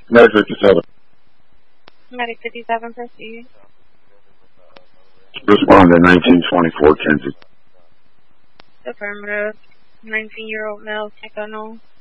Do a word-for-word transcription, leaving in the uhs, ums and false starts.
Medic fifty-seven. Medic fifty-seven, proceed. Respond to nineteen twenty-four Kenzie. Affirmative. nineteen-year-old male, Echo Null.